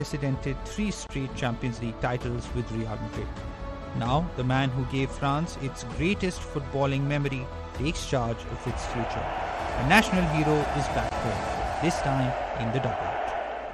unprecedented 3 straight Champions League titles with Real Madrid. Now, the man who gave France its greatest footballing memory takes charge of its future. A national hero is back home, this time in the dugout.